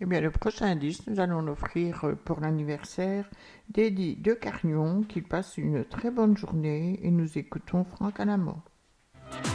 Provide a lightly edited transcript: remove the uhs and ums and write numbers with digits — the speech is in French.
Eh bien, le prochain indice, nous allons l'offrir pour l'anniversaire d'Eddie de Carnion, qu'il passe une très bonne journée et nous écoutons Franck Alamo.